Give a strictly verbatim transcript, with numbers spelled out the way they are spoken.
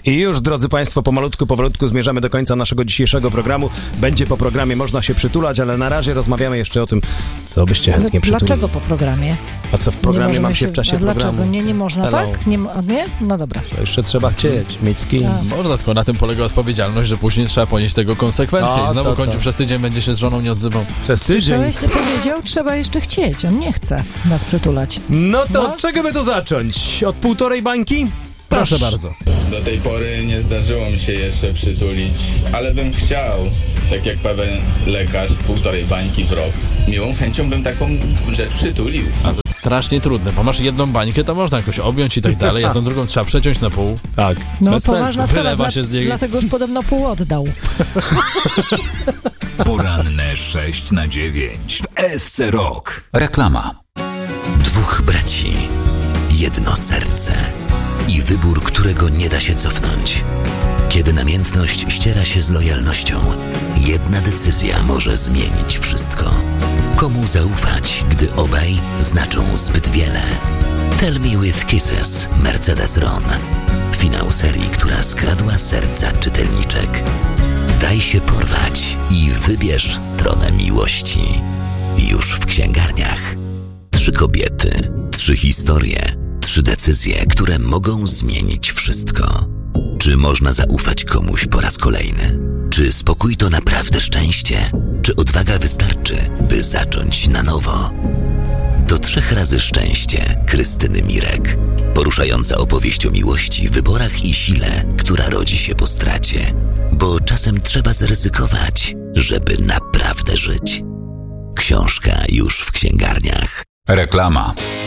I już, drodzy Państwo, pomalutku, powolutku zmierzamy do końca naszego dzisiejszego programu. Będzie po programie, można się przytulać, ale na razie rozmawiamy jeszcze o tym, co byście chętnie przytulili. Dlaczego po programie? A co w programie mam się, się w czasie a programu? Dlaczego? Nie, nie można, Hello. tak? Nie, nie? No dobra. To jeszcze trzeba chcieć, mieć skin. Tak. Można, tylko na tym polega odpowiedzialność, że później trzeba ponieść tego konsekwencje. O, I znowu to, kończy to. przez tydzień, będzie się z żoną nie odzywał. Przez tydzień? Słyszałeś, ty powiedział, trzeba jeszcze chcieć. On nie chce nas przytulać. No to no? od czego by to zacząć? Od półtorej bańki? Proszę bardzo. Do tej pory nie zdarzyło mi się jeszcze przytulić, ale bym chciał, tak jak pewien lekarz, półtorej bańki w rok. Miłą chęcią bym taką rzecz przytulił. A to jest strasznie trudne, bo masz jedną bańkę, to można jakoś objąć i tak dalej, a tą drugą trzeba przeciąć na pół. Tak. No bez poważna sensu. sprawa, Wylewa dla, się z niej. Dlatego już podobno pół oddał. Poranne sześć na dziewięć w S C Rock. Reklama. Dwóch braci, jedno serce i wybór, którego nie da się cofnąć. Kiedy namiętność ściera się z lojalnością, jedna decyzja może zmienić wszystko. Komu zaufać, gdy obaj znaczą zbyt wiele? Tell Me With Kisses, Mercedes-Ron. Finał serii, która skradła serca czytelniczek. Daj się porwać i wybierz stronę miłości. Już w księgarniach. Trzy kobiety, trzy historie, trzy decyzje, które mogą zmienić wszystko. Czy można zaufać komuś po raz kolejny? Czy spokój to naprawdę szczęście? Czy odwaga wystarczy, by zacząć na nowo? Do trzech razy szczęście Krystyny Mirek. Poruszająca opowieść o miłości, wyborach i sile, która rodzi się po stracie. Bo czasem trzeba zaryzykować, żeby naprawdę żyć. Książka już w księgarniach. Reklama.